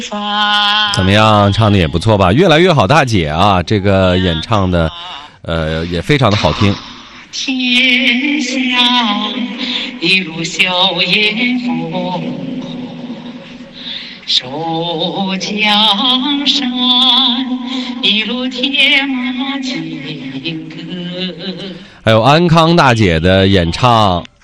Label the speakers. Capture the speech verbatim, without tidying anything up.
Speaker 1: 怎么样，唱的也不错吧？越来越好，大姐啊，这个演唱的，呃，也非常的好听。
Speaker 2: 天下一路硝烟风，守江山一路铁马金戈。
Speaker 1: 还有安康大姐的演唱，